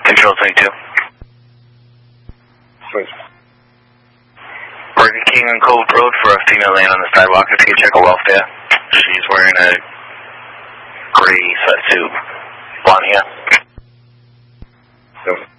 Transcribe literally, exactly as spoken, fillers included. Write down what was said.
Control twenty-two. Please. Burger King on Cove Road for a female laying on the sidewalk. If you could check her welfare. She's wearing a gray sweatsuit. Blonde hair. So.